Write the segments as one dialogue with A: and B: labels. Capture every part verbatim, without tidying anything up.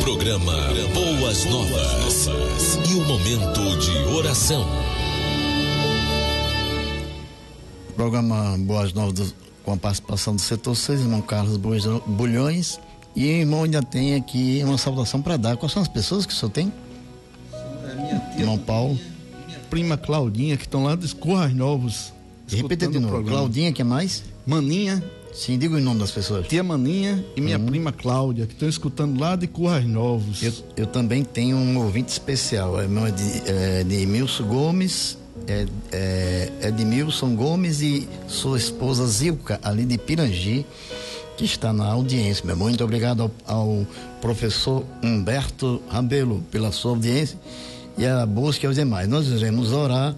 A: Programa Boas Novas. E o momento de oração.
B: Programa Boas Novas com a participação do setor seis, irmão Carlos Bulhões. E o irmão ainda tem aqui uma saudação para dar. Quais são as pessoas que o senhor tem?
C: É minha tia,
B: irmão Paulo.
C: Minha, minha prima Claudinha, que estão lá dos Currais Novos.
B: Repita de novo. Claudinha, que mais?
C: Maninha.
B: Sim, diga o nome das pessoas.
C: Tia Maninha e minha
B: uhum.
C: prima Cláudia, que estão escutando lá de Currais Novos.
B: Eu, eu também tenho um ouvinte especial. É meu é de, é, de Edmilson Gomes. É, é, Edmilson Gomes e sua esposa Zilka, ali de Pirangi, que está na audiência. Meu muito obrigado ao, ao professor Humberto Rabelo pela sua audiência e a busca aos demais. Nós iremos orar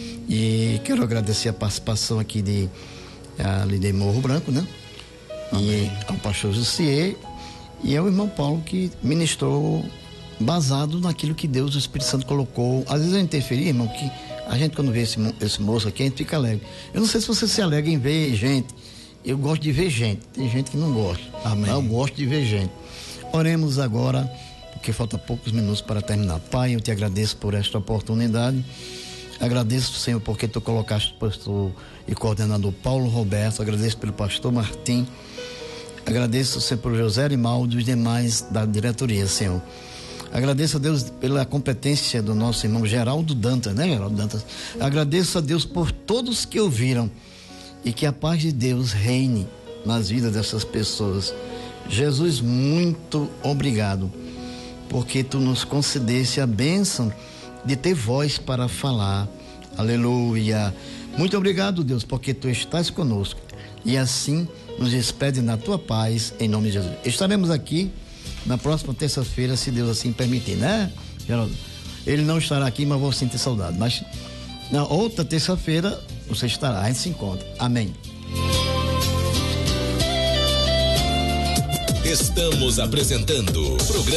B: e quero agradecer a participação aqui de ali de Morro Branco, né? Amém. E ao pastor Jussier e ao irmão Paulo, que ministrou basado naquilo que Deus, o Espírito Santo, colocou. Às vezes eu interferi, irmão, que a gente, quando vê esse, esse moço aqui, a gente fica alegre. Eu não sei se você se alegra em ver gente. Eu gosto de ver gente. Tem gente que não gosta.
C: Amém.
B: Mas eu gosto de ver gente. Oremos agora, porque falta poucos minutos para terminar. Pai, eu te agradeço por esta oportunidade. Agradeço, Senhor, porque tu colocaste o pastor e coordenador Paulo Roberto. Agradeço pelo pastor Martim. Agradeço, Senhor, por José Rimaldo e os demais da diretoria, Senhor. Agradeço a Deus pela competência do nosso irmão Geraldo Dantas, né, Geraldo Dantas? Agradeço a Deus por todos que ouviram e que a paz de Deus reine nas vidas dessas pessoas. Jesus, muito obrigado, porque tu nos concedeste a bênção de ter voz para falar. Aleluia. Muito obrigado, Deus, porque tu estás conosco e assim nos despede na tua paz, em nome de Jesus. Estaremos aqui na próxima terça-feira, se Deus assim permitir, né, Geraldo? Ele não estará aqui, mas vou sentir saudade. Mas na outra terça-feira você estará, a gente se encontra. Amém.
A: Estamos apresentando o programa